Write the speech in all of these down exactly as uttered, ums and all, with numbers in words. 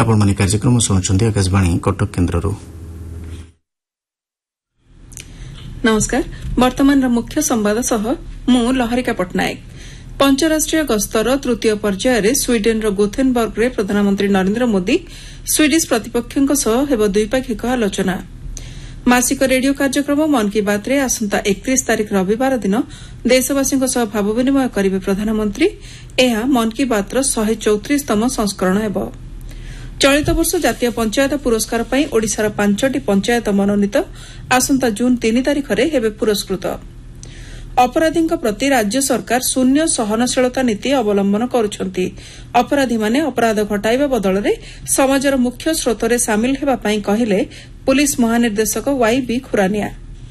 आपण माने कार्यक्रम सुनुचंदी आकाशवाणी कटक केन्द्ररू। नमस्कार। वर्तमान मुख्य संवाद सह मु लहरिका पटनायक। पंचराष्ट्रीय गस्तर तृतीय पर्यायर स्वीडेन गोथेनबर्ग रे प्रधानमंत्री नरेंद्र मोदी स्वीडिश प्रतिपक्षों सह हेब द्विपाक्षिक आलोचना। मासिक रेडियो कार्यक्रम मन की बात रे आसंता एकतीस तारीख रविवार दिन देशवासी सह भाव विनिमय करेंगे प्रधानमंत्री। यह मन की बात रो शहे चौतीसतम संस्करण हेब। चलित वर्ष जातीय पंचायत पुरस्कार पर ओडिशार पांचटी पंचायत मनोनीत आसंता जून तीन तारीख रे हेबे पुरस्कृत। अपराधी प्रति राज्य सरकार शून्य सहनशीलता नीति अवलंबन करुछंती। अपराधी माने अपराध घटाइबा बदल रे समाजर मुख्य स्रोत रे शामिल हेबा पई कहिले पुलिस महानिर्देशक वाई बी खुरानिया।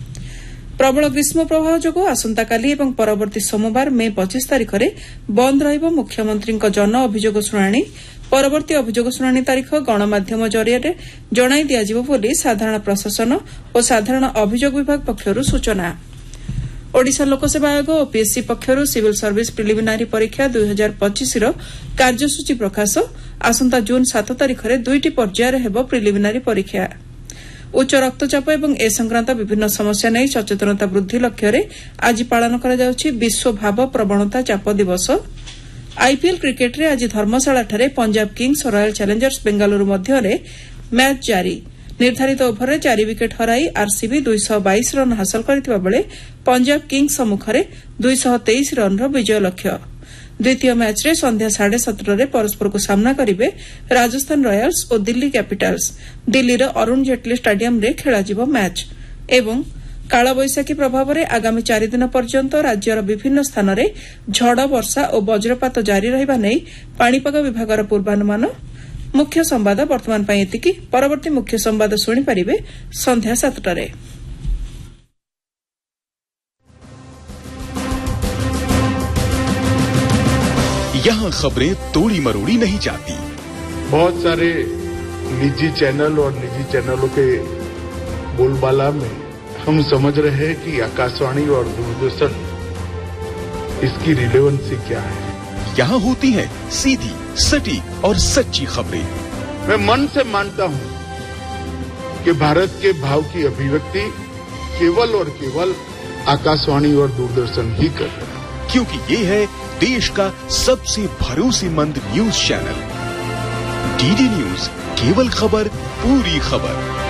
प्रबल ग्रीष्म प्रवाह जोगु आसंताकाली एवं परवर्ती सोमवार मे पच्चीस तारीख रे बंद रहिब मुख्यमंत्री जन अभियोग शुणाणी। परवर्ती अभियोग शुणाणी तारीख गणमाध्यम जरिए जणाई दियाजिबो बोली साधारण प्रशासन और साधारण अभियोग विभाग पक्षरु सूचना। ओडिशा लोकसेवा आयोग ओपीएससी पक्षरु सिविल सर्विस प्रिलिमिनारी परीक्षा दुई हजार पच्चीस कार्यसूची प्रकाश। आसंता जून सात तारीख रे दुईटी पर्यायर हेब प्रिलिमिनारी परीक्षा। उच्च रक्तचाप एवं ए संक्रांत विभिन्न समस्या नहीं सचेतनता वृद्धि लक्ष्य आज पालन करा जाउछि विश्व भाव प्रवणता चाप दिवस। आईपीएल क्रिकेट रे आज धर्मशाला ठारे पंजाब किंग्स और रॉयल चैलेंजर्स बेंगालुरु मध्य मैच जारी। निर्धारित ओभर रे चार विकेट हराई आरसीबी दो सौ बाईस रन हासिल करथिबा बेले पंजाब किंग्स सम्मुखरे दो सौ तेईस रन रो विजय लक्ष्य। द्वितीय मैच रे संध्या साढ़े सतर रे परस्पर को सामना करिवे राजस्थान रॉयल्स और दिल्ली कैपिटल्स। दिल्ली रो अरुण जेटली स्टेडियम रे खेला जिवो मैच। एवं काला बैशाखी प्रभाव रे आगामी चार दिन पर्यंत राज्यर विभिन्न स्थान रे झड़ वर्षा और वज्रपात जारी रहिबा नै पाणीपाग विभागर पूर्वानुमान। मुख्य संवाद वर्तमान पई एतिकी। परवर्ती मुख्य संवाद सुनि परिबे संध्या सातटारे। यहाँ खबरें तोड़ी मरोड़ी नहीं जाती। बहुत सारे निजी चैनल और निजी चैनलों के बोलबाला में हम समझ रहे हैं कि आकाशवाणी और दूरदर्शन इसकी रिलेवेंसी क्या है। यहाँ होती है सीधी सटीक और सच्ची खबरें। मैं मन से मानता हूँ कि भारत के भाव की अभिव्यक्ति केवल और केवल आकाशवाणी और दूरदर्शन ही कर रहे हैं, क्योंकि ये है देश का सबसे भरोसेमंद न्यूज चैनल। डीडी न्यूज, केवल खबर पूरी खबर।